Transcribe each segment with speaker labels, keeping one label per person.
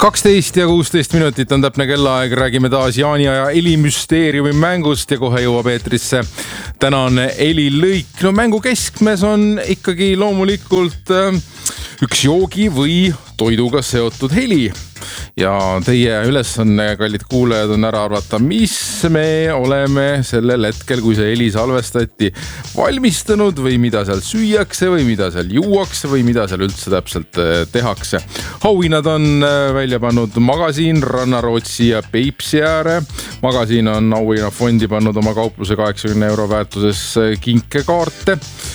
Speaker 1: 12 ja 16 minutit on täpne kellaaeg, räägime taas Jaani ja Eli müsteeriumi mängust ja kohe jõuab eetrisse tänane Eli lõik. No mängu keskmes on ikkagi loomulikult üks joogi või toiduga seotud heli. Ja teie ülesanne, kallid kuulajad, on ära arvata, mis me oleme sellel hetkel, kui see heli salvestati, valmistanud või mida seal süüakse või mida seal juuakse või mida seal üldse täpselt tehakse. Auhinnad on välja pannud Magasiin, Rannarootsi ja Peipsiääre. Magasiin on auhinnafondi pannud oma kaupluse 80 € väärtuses kinkekaarte.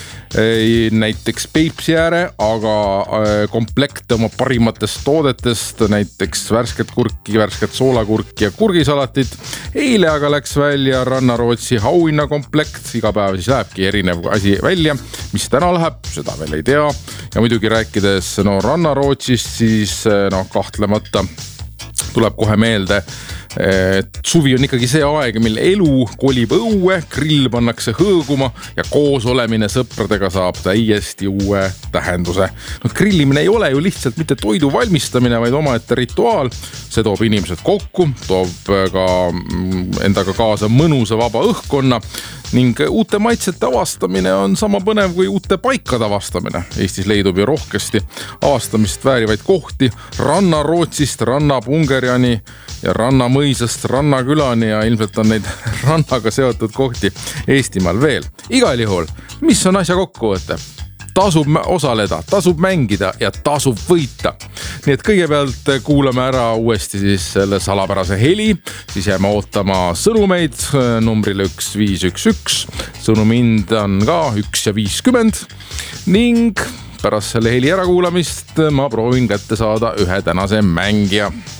Speaker 1: Näiteks Peipsiääre, aga komplekte oma parimatest toodetest, näiteks värsket kurki, värsket soolakurki ja kurgisalatit. Eile aga läks välja Rannarootsi auhinnakomplekt, iga päev siis lähebki erinev asi välja, mis täna läheb, seda veel ei tea. Ja muidugi rääkides Rannarootsist, siis kahtlemata tuleb kohe meelde, et suvi on ikkagi see aeg, mil elu kolib õue, grill pannakse hõõguma ja koos olemine sõpradega saab täiesti uue tähenduse. Grillimine ei ole ju lihtsalt mitte toidu valmistamine, vaid omaette rituaal. See toob inimesed kokku, toob ka endaga kaasa mõnusa vaba õhkkonna ning uute maitsete avastamine on sama põnev kui uute paikade avastamine. Eestis leidub ju rohkesti avastamist väärivaid kohti Rannarootsist Rannapungerjani ja Rannamõisast Rannakülani ja ilmselt on neid rannaga seotud kohti Eestimaal veel. Igal juhul, mis on asja kokkuvõte? Tasub osaleda, tasub mängida ja tasub võita. Nii et kõigepealt kuulame ära uuesti siis selle salapärase heli, siis jääme ootama sõnumeid numbrile 1511. Sõnumind on ka 1:50 ning pärast selle heli ärakuulamist ma proovin kätte saada ühe tänase mängija.